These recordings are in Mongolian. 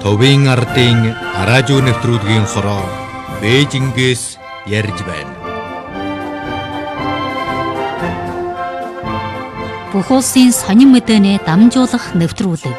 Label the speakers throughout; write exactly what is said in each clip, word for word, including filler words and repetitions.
Speaker 1: Товын ардын араажуу нэвтрүүлгийн хороо Бээжингээс ярьж байна.
Speaker 2: Бүх улсын сонин мэдээний дамжуулах нэвтрүүлэг.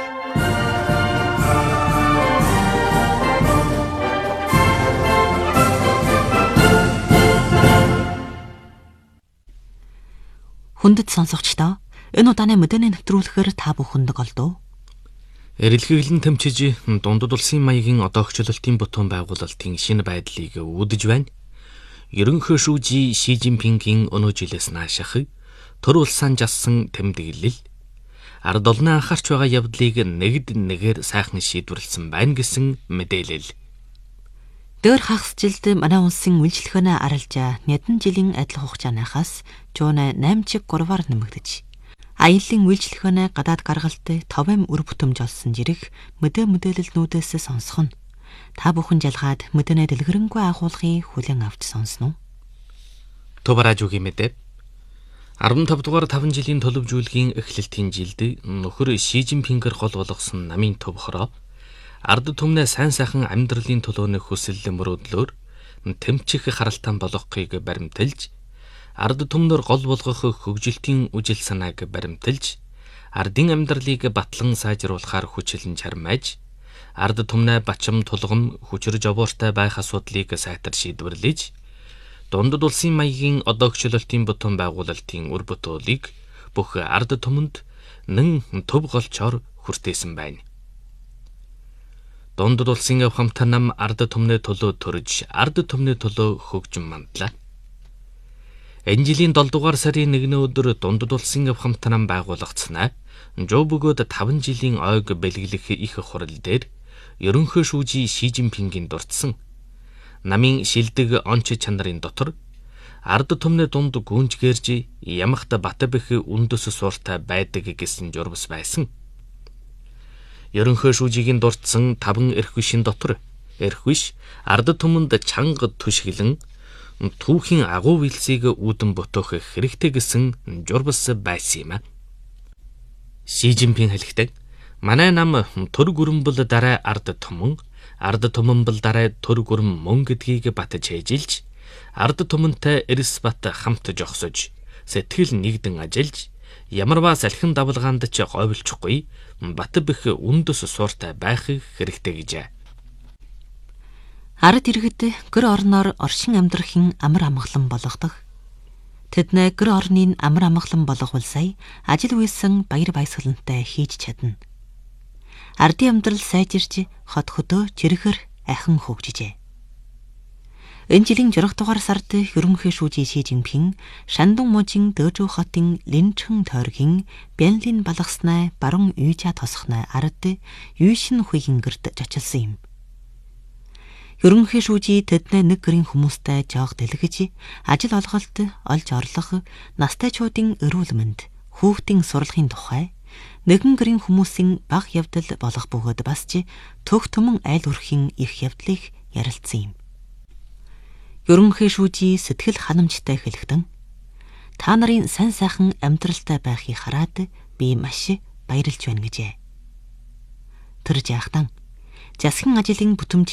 Speaker 2: Хүндэт сонсогчдоо энэ удааны мэдээний нэвтрүүлгээр та бүхэнд олдов.
Speaker 3: Эрэлхиглэн тэмчиж дундад улсын маягийн одоогчлолтын бутуун байгуулалтын шинэ байдлыг үүдэж байна. Ерөнхий шүүжи Ши Жинпингийн өнөө жилээс нааших төр улсаан жассан тэмдэглэл ард олны анхаарч байгаа явдлыг нэгд нэгээр сайхан шийдвэрлсэн байна гэсэн мэдээлэл.
Speaker 2: Дөр хагасжилд манай улсын үйлчлэхөөнөө аралж нэгэн жилийн адил хугацаанаас жуунаа найман чиг гурваар нэмэгдэж аяллаа үйлчлэхөөнөө гадаад гаргалтай товом үр бүтэмж олсон жирэх мэдээ мэдээлэлнүүдээс сонсох нь та бүхэн жалгаад мэдэнэ дэлгэрэнгүй агуулгын хүлэн авч сонсно.
Speaker 3: Товаражуугийн мэдээ арван тав дугаар таван жилийн төлөвжүүлгийн эхлэлтийн жилд нөхөр Ши Жинпингээр гол болгосон намын төв хороо ард түмнээ сайн сайхан амьдралын төлөөний хүсэл мөрөөдлөөр тэмчих харалтан болгохыг баримталж ард түмнөр гол болгох хөгжилтийн үжил санааг баримталж ардын амьдралыг батлан сайжруулахаар хүчлэн чармааж ард түмнээ бачим тулгам хүчрж обоортой байх асуудлыг сайтар шийдвэрлэж дундад улсын маягийн одоогчлолтын бутуун байгуулалтын үр бүтээлийг бүх ард түмэнд нэн төв голчоор хүртээсэн байна. Дундад улсын авхамтар нам ард түмнээ төлөө төрж ард түмнээ төлөө хөгжин мандлаа. Энэ жилийн долоо дугаар сарын нэгний өдөр дундад улсын авхамтар нам байгуулагдсанаа жоо бөгөөд таван жилийн ойг бэлгэлэх их хурал дээр ерөнхий шүүжи Ши Жинпингийн дурдсан намын шилдэг онч чанарын дотор ард түмний дунд гүнжгэрж ямахт батбэх үндэс сууртай байдаг гэсэн журмс байсан. Ерөнхий шүүжигийн дурдсан таван эрхвишийн дотор эрхвиш ард түмэнд чанга түшгэлэн түүхийн агуу вилсийг үүдэн ботох хэрэгтэй гэсэн журмс байсан юм а. Ши Жинпин хэлэхдээ манай нам төр гүрэмбэл дараа ард түмэн ард түмэнбэл дараа төр гүрэм мөн гэдгийг батж хэжилж ард түмэнтэй эрс бат хамт жогсож сэтгэл нэгдэн ажиллаж ямарваа салхин давлгаанд ч говьлчихгүй бат бэх үндэс сууртай байх хэрэгтэй гэжээ.
Speaker 2: Ард иргэд гэр орноор оршин амьдрахын амар амгалан болгодог. Тэднээ гэр орнын амар амгалан болгохвол сая ажил үйсэн баяр баясгалантай хийж чадна. Ардын амьдрал сайжирч хот хөдөө чирэхэр ахин хөгжижээ. Энэ жилийн журах дугаар сард ерөнхий шүүжи Ши Жинпин Шандун мужийн Дэжүү хотын Линчэн тойргийн Бянлин балгаснаа баруун үйча тосхнаа ард Юйшин хуйгийн гэрд очилсан юм. Ерөнхий шүүжи тэднээ нэг гэрийн хүмүүстэй жоог дэлгэж ажил олголт олж орлох настайчуудын эрүүл мэнд хүүхдийн сурлагын тухай нэгэн гэрийн хүмүүсийн бага явдал болох бөгөөд бас ч төх түмэн айл өрхийн их явдлыг ярилцсан юм. Ерөнхий шүүжи сэтгэл ханамжтай хэлэхдээ та нарын сайн сайхан амьдралтай байхыг хараад би маш баярлж байна гэжээ. Тэр жаахтан засгийн ажлын бүтэмж